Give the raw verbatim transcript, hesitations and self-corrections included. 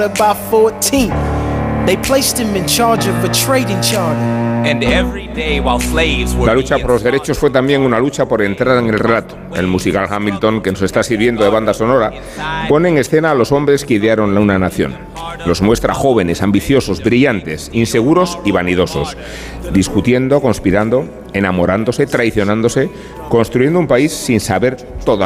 By fourteen, they placed him in charge of a trading charter. And every day while slaves were La lucha por los derechos fue también una lucha por entrar en el relato. El musical Hamilton, que nos está sirviendo de banda sonora, pone en escena a los hombres que idearon una nación. Los muestra jóvenes, ambiciosos, brillantes, inseguros y vanidosos, discutiendo, conspirando, enamorándose, traicionándose, construyendo un país sin saber todavía